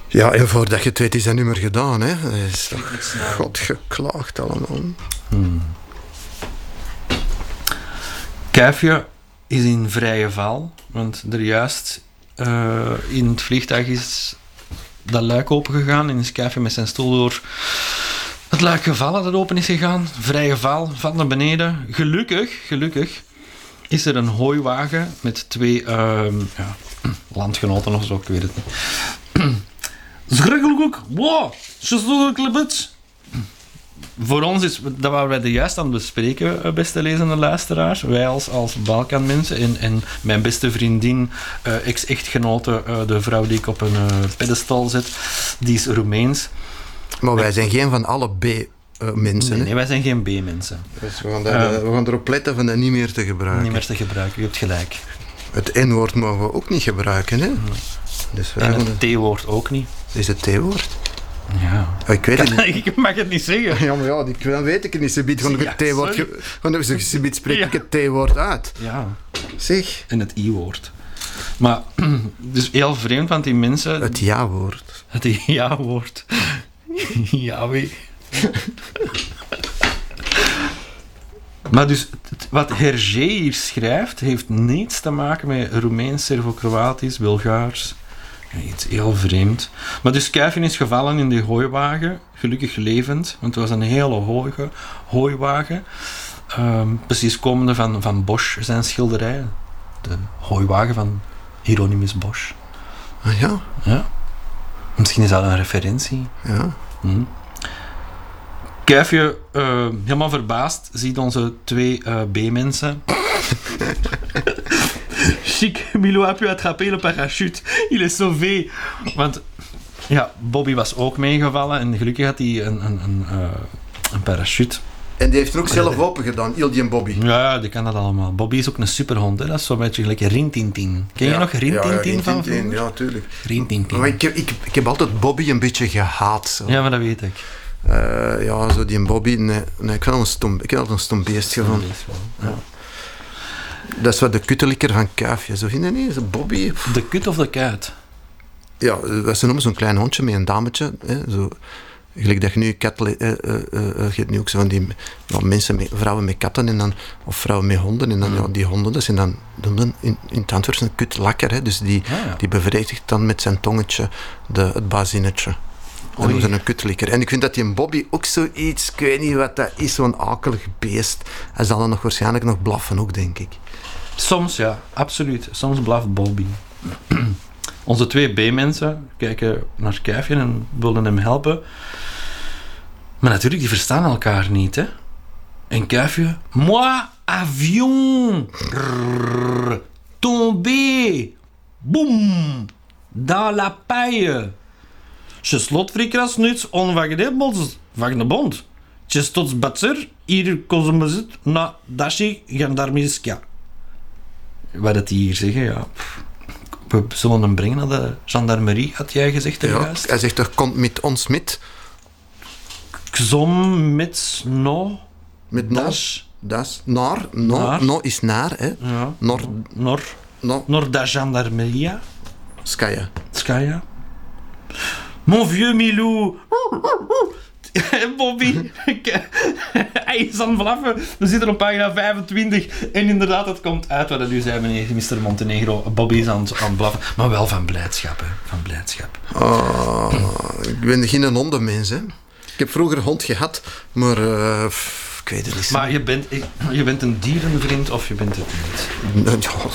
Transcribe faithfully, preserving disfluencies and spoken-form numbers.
Ja, en voordat je het weet is dat niet meer gedaan, hè. Dat is toch god geklaagd allemaal. Hmm. Kuifje is in vrije val, want er juist uh, in het vliegtuig is dat luik opengegaan en is Kuifje met zijn stoel door het luik gevallen dat open is gegaan. Vrije val, valt naar beneden. Gelukkig, gelukkig is er een hooiwagen met twee uh, ja, landgenoten of zo, ik weet het niet. Schrikkelijk ook. Wow, je Voor ons is, dat waren wij er juist aan het bespreken, beste lezende luisteraars. Wij als, als Balkanmensen en, en mijn beste vriendin, uh, ex-echtgenote, uh, de vrouw die ik op een uh, pedestal zet, die is Roemeens. Maar wij zijn geen van alle B-mensen. Nee, nee, wij zijn geen B-mensen. Dus we gaan, daar, uh, we gaan erop letten van dat niet meer te gebruiken. Niet meer te gebruiken, je hebt gelijk. Het N-woord mogen we ook niet gebruiken, hè? Nee. Dus en het T-woord ook niet. Is het T-woord? Ja. Oh, ik weet het niet. Ik mag het niet zeggen. Ja, maar ja, die, dan weet ik het niet. Ze biedt gewoon het T-woord. Gewoon ze biedt spreek ik het T-woord uit. Ja. Zeg. En het I-woord. Maar, dus heel vreemd, want die mensen... Het ja-woord. Het ja-woord. Yahweh. Maar dus, wat Hergé hier schrijft, heeft niets te maken met Roemeens, Servo-Kroatisch, Bulgaars. Iets heel vreemd. Maar dus Kuifje is gevallen in die hooiwagen, gelukkig levend, want het was een hele hoge hooiwagen. Um, precies komende van, van Bosch zijn schilderij. De hooiwagen van Hieronymus Bosch. Ah ja? Ja. Misschien is dat een referentie. Ja. Hm. Kuifje, uh, helemaal verbaasd, ziet onze twee uh, B-mensen. Chic, Milo a pu attraper le parachute. Il est sauvé. Want ja, Bobby was ook meegevallen en gelukkig had hij een, een, een, uh, een parachute. En die heeft er ook zelf open gedaan, Ildi en Bobby. Ja, die kan dat allemaal. Bobby is ook een superhond, hè? Dat is zo'n beetje gelijk Rintintin. Ken je ja, nog Rintintin ja, van vroeger? Ja, tuurlijk. Rintintin. Maar ik, ik, ik heb altijd Bobby een beetje gehaat. Zo. Ja, maar dat weet ik. Uh, ja, zo die Bobby, nee, nee ik vind dat een stom, ik heb altijd een stom beest gevonden. Ja. Ja. Dat is wat de kuttelikker van Kuifje, zo vind je niet? Zo Bobby. De kut of de kuit? Ja, ze noemen zo'n klein hondje met een dametje. Hè, zo. Gelijk dat je nu kat, uh, uh, uh, je hebt nu ook zo van die nou, mensen, met, vrouwen met katten en dan, of vrouwen met honden. En dan, mm. ja, die honden, dat zijn dan, dan in, in het Antwerps een kutlakker. Hè, dus die, ah, ja. die bevredigt dan met zijn tongetje de, het bazinnetje. Dat noemen ze een kutlikker. En ik vind dat die een Bobby ook zoiets, ik weet niet wat dat is, zo'n akelig beest. Hij zal dan nog waarschijnlijk nog blaffen ook, denk ik. Soms, ja, absoluut. Soms blaft Bobby. Onze twee B-mensen kijken naar Kuifje en willen hem helpen. Maar natuurlijk, die verstaan elkaar niet, hè. En Kuifje... Moi, avion! Rrr, tombé! Boum! Dans la paille! Je slotvriekras nuts onwaggedebels van de bond. Je stots batser, hier kozemezit na dashi gendarmiska. Wat het die hier zeggen, ja... We zullen hem brengen naar de gendarmerie, had jij gezegd er ja, juist. Hij zegt toch, komt met ons met. Xom met no. Met no. Das. Das. Naar. No. Naar. No is naar, hè. Ja. Nor. Nor. No. Nor da gendarmeria. Skaya. Skaya. Mon vieux Milou. Bobby, hij is aan het blaffen. We zitten op pagina vijfentwintig en inderdaad, het komt uit wat het nu zei, meneer mister Montenegro. Bobby is aan het, aan het blaffen, maar wel van blijdschap, hè. Van blijdschap. Oh, ik ben geen hondenmens, hè. Ik heb vroeger een hond gehad, maar uh, ik weet het niet. Maar je bent, je bent een dierenvriend of je bent het niet? Ja,